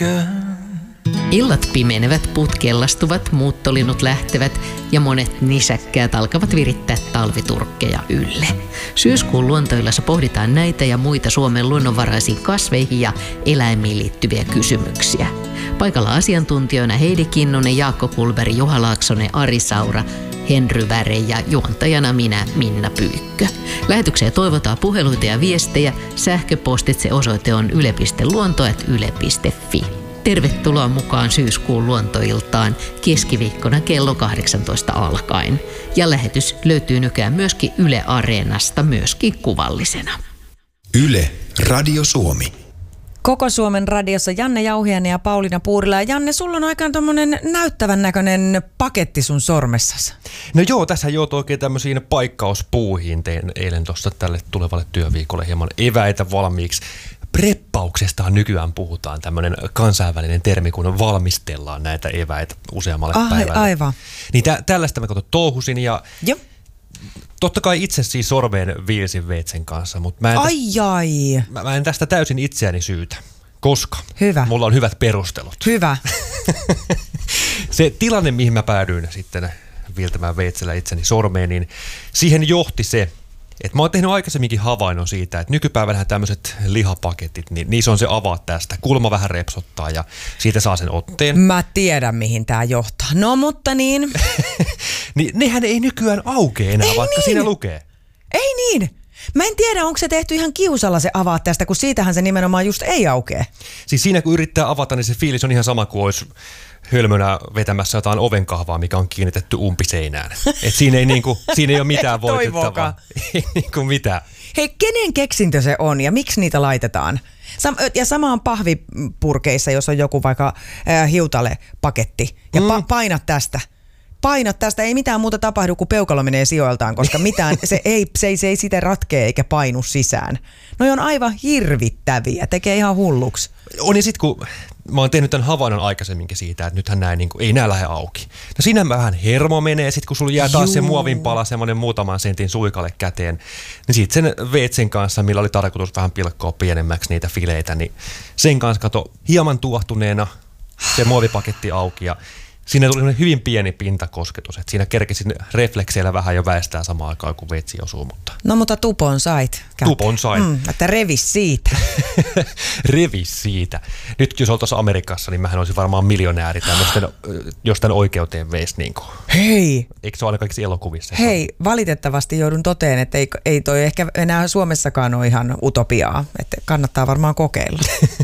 Illat pimenevät, puut kellastuvat, muuttolinnut lähtevät ja monet nisäkkäät alkavat virittää talviturkkeja ylle. Syyskuun luontoillassa pohditaan näitä ja muita Suomen luonnonvaraisiin kasveihin ja eläimiin liittyviä kysymyksiä. Paikalla asiantuntijoina Heidi Kinnunen, Jaakko Kulberg, Juha Laaksonen, Ari Saura, Henry Väre ja juontajana minä, Minna Pyykkö. Lähetykseen toivotaan puheluita ja viestejä. Sähköpostitse osoite on yle.luonto@yle.fi. Tervetuloa mukaan syyskuun luontoiltaan keskiviikkona kello 18 alkaen. Ja lähetys löytyy nykyään myöskin Yle Areenasta, myöskin kuvallisena. Yle Radio Suomi. Koko Suomen radiossa Janne Jauhiainen ja Pauliina Puurila. Ja Janne, sulla on aikaan tommonen näyttävän näköinen paketti sun sormessasi. No joo, tässä joutui oikein tämmöisiin paikkauspuuhiin. Tein eilen tuossa tälle tulevalle työviikolle hieman eväitä valmiiksi. Preppauksestahan nykyään puhutaan, tämmöinen kansainvälinen termi, kun valmistellaan näitä eväitä useammalle päivälle. Aivan. Niin tällaista mä touhusin ja jo. Totta kai itse siis sormeen viilsin veitsen kanssa, mutta mä en tästä täysin itseäni syytä, koska mulla on hyvät perustelut. Hyvä. Se tilanne, mihin mä päädyin sitten viiltämään veitsellä itseni sormeen, niin siihen johti se, että mä oon tehnyt aikaisemminkin havainnon siitä, että nykypäivänä tämmöiset lihapaketit, niin niissä on se avaa tästä. Kulma vähän repsottaa ja siitä saa sen otteen. Mä tiedän, mihin tää johtaa. No, mutta niin. Niin nehän ei nykyään aukea enää, vaikka siinä lukee. Ei niin. Mä en tiedä, onko se tehty ihan kiusalla se avaa tästä, kun siitähän se nimenomaan just ei aukea. Siis siinä kun yrittää avata, niin se fiilis on ihan sama kuin olisi hölmönä vetämässä jotain ovenkahvaa, mikä on kiinnitetty umpiseinään. Et siinä ei ole mitään voitettavaa. Ei niinku mitään. Hei, kenen keksintö se on ja miksi niitä laitetaan? Ja sama on pahvipurkeissa, jos on joku vaikka hiutalepaketti. Ja painat tästä, ei mitään muuta tapahdu, kun peukalo menee sijoiltaan, koska se ei sitä ratkee eikä painu sisään. No on aivan hirvittäviä, tekee ihan hulluksi. On ja sit kun mä oon tehnyt tämän havainnon aikaisemminkin siitä, että nythän ei nää lähde auki. No siinä vähän hermo menee, sit kun sulla jää taas se muovinpala, semmonen muutaman sentin suikalle käteen, niin sit sen veitsen kanssa, millä oli tarkoitus vähän pilkkoa pienemmäksi niitä fileitä, niin sen kanssa kato hieman tuohtuneena se muovipaketti auki ja siinä tuli hyvin pieni pintakosketus, että siinä kerkesin reflekseillä vähän jo väistää samaan aikaan, kun veitsi osuu. Mutta tupon sait. Tupon sait. Että revis siitä. Revis siitä. Nyt jos oltaisiin Amerikassa, niin mähän olisin varmaan miljonääri jos tämän oikeuteen veisi. Niin kuin. Hei! Eikö se ole aina kaikissa elokuvissa? Hei, valitettavasti joudun toteen, että ei toi ehkä enää Suomessakaan ole ihan utopiaa. Että kannattaa varmaan kokeilla.